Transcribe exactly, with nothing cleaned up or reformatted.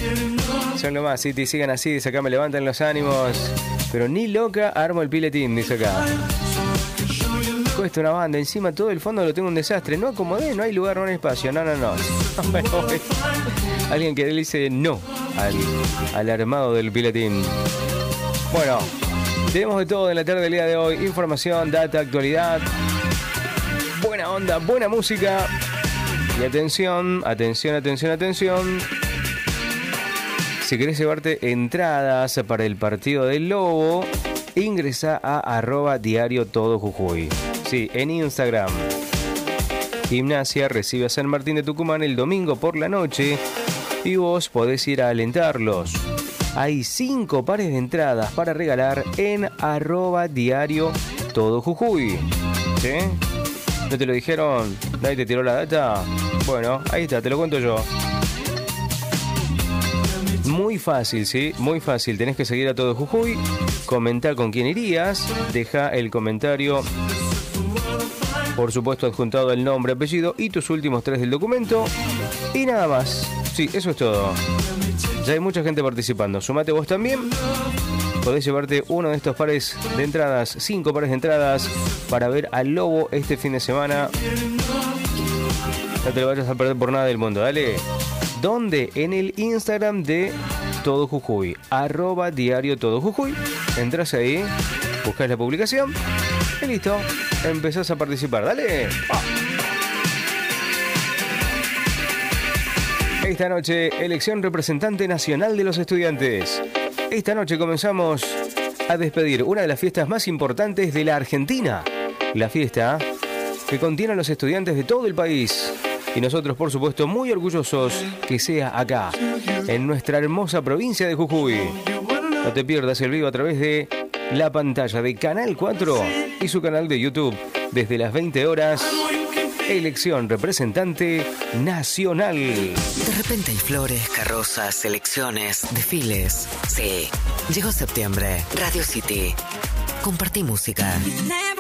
Son lo más, City, sigan así, dice acá, me levantan los ánimos. Pero ni loca armo el piletín, dice acá. Cuesta una banda, encima todo el fondo lo tengo un desastre. No acomodé, no hay lugar, no hay espacio. No, no, no. Alguien que le dice no al, al armado del piletín. Bueno, tenemos de todo en la tarde del día de hoy. Información, data, actualidad. Buena onda, buena música. Y atención, atención, atención, atención. Si querés llevarte entradas para el partido del Lobo, ingresa a arroba diario todo Jujuy. Sí, en Instagram. Gimnasia recibe a San Martín de Tucumán el domingo por la noche y vos podés ir a alentarlos. Hay cinco pares de entradas para regalar en arroba diario todo Jujuy. ¿Sí? ¿No te lo dijeron? ¿Nadie te tiró la data? Bueno, ahí está, te lo cuento yo. Muy fácil, ¿sí? Muy fácil. Tenés que seguir a todo Jujuy, comentar con quién irías, deja el comentario, por supuesto adjuntado el nombre, apellido y tus últimos tres del documento. Y nada más. Sí, eso es todo. Ya hay mucha gente participando. Sumate vos también. Podés llevarte uno de estos pares de entradas, cinco pares de entradas para ver al Lobo este fin de semana. No te lo vayas a perder por nada del mundo. Dale. ¿Dónde? En el Instagram de Todo Jujuy, arroba diario Todo Jujuy. Entras ahí, buscas la publicación y listo, empezás a participar. ¡Dale! ¡Ah! Esta noche, elección representante nacional de los estudiantes. Esta noche comenzamos a despedir una de las fiestas más importantes de la Argentina. La fiesta que contiene a los estudiantes de todo el país. Y nosotros, por supuesto, muy orgullosos que sea acá, en nuestra hermosa provincia de Jujuy. No te pierdas el vivo a través de la pantalla de Canal cuatro y su canal de YouTube. Desde las veinte horas, elección representante nacional. De repente hay flores, carrozas, elecciones, desfiles. Sí, llegó septiembre. Radio City. Compartí música.